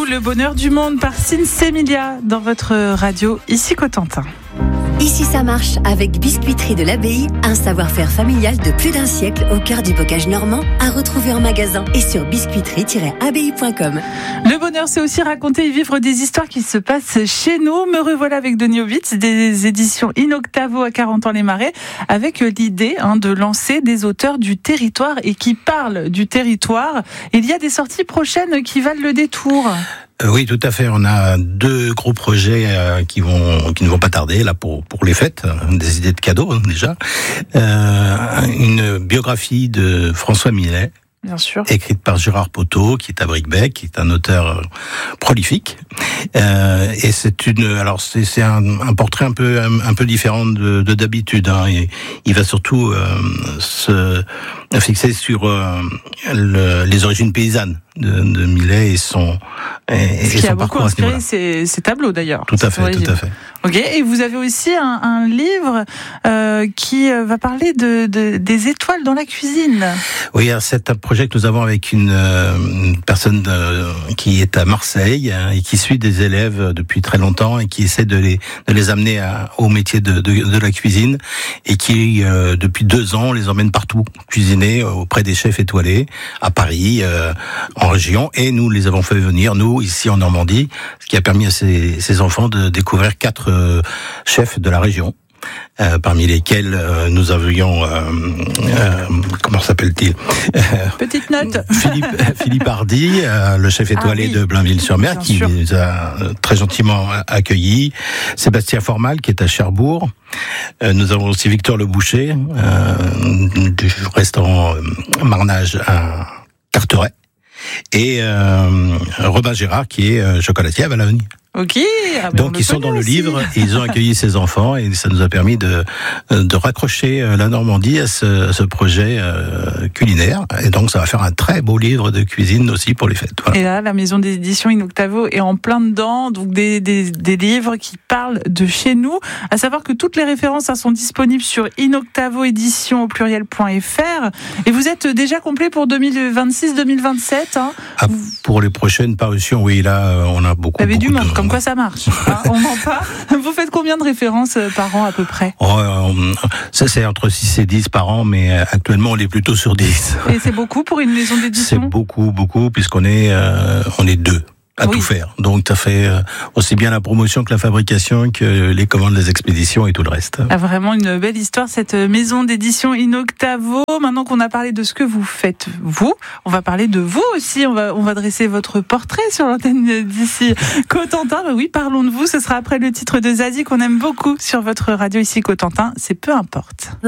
Le bonheur du monde par Sinsemilia dans votre radio, ici Cotentin. Ici ça marche avec Biscuiterie de l'Abbaye, un savoir-faire familial de plus d'un siècle au cœur du bocage normand, à retrouver en magasin et sur biscuiterie-abbaye.com. Le bonheur, c'est aussi raconter et vivre des histoires qui se passent chez nous. Me revoilà avec Denis Ovitz, des éditions In Octavo à 40 ans les Marais, avec l'idée de lancer des auteurs du territoire et qui parlent du territoire. Il y a des sorties prochaines qui valent le détour. Oui, tout à fait. On a 2 gros projets qui ne vont pas tarder là pour les fêtes, des idées de cadeaux déjà. Une biographie de François Millet. Bien sûr. Écrite par Gérard Poteau, qui est à Bricbec, qui est un auteur prolifique. Et c'est un portrait un peu différent de d'habitude. Il va surtout se fixer sur les origines paysannes de Millet et son ce qui a beaucoup parcours inspiré ces tableaux d'ailleurs. Tout à fait. Ok. Et vous avez aussi un livre qui va parler des étoiles dans la cuisine. Oui, c'est un projet que nous avons avec une personne qui est à Marseille et qui suit des élèves depuis très longtemps et qui essaie de les amener au métier de la cuisine et qui depuis 2 ans les emmène partout cuisiner auprès des chefs étoilés à Paris, en région, et nous les avons fait venir nous ici en Normandie, ce qui a permis à ces enfants de découvrir 4 chefs de la région. Parmi lesquels nous avions comment s'appelle-t-il Petite note. Philippe Hardy, le chef étoilé de Blainville-sur-Mer, qui nous a très gentiment accueillis. Sébastien Formal, qui est à Cherbourg. Nous avons aussi Victor Le Boucher, du restaurant Marnage à Carteret. Et Robin Gérard, qui est chocolatier à Valognes. Ok. Donc ils sont dans le livre, et ils ont accueilli ces enfants, et ça nous a permis de raccrocher la Normandie à ce projet culinaire. Et donc ça va faire un très beau livre de cuisine aussi pour les fêtes. Voilà. Et là, la maison des éditions In Octavo est en plein dedans, donc des livres qui parlent de chez nous. À savoir que toutes les références sont disponibles sur inoctavoédition au pluriel.fr. Et vous êtes déjà complet pour 2026-2027. Pour les prochaines parutions, oui, là on a beaucoup. Vous avez du monde. Comme quoi ça marche. On ment pas. Vous faites combien de références par an à peu près ? Ça c'est entre 6 et 10 par an, mais actuellement on est plutôt sur 10. Et c'est beaucoup pour une maison d'édition ? C'est beaucoup, puisqu'on est 2 à tout faire. Donc ça fait aussi bien la promotion que la fabrication, que les commandes, les expéditions et tout le reste. Vraiment une belle histoire, cette maison d'édition In Octavo. Maintenant qu'on a parlé de ce que vous faites, on va parler de vous aussi. On va dresser votre portrait sur l'antenne d'ici Cotentin. Oui, parlons de vous. Ce sera après le titre de Zazie qu'on aime beaucoup sur votre radio ici Cotentin. C'est peu importe.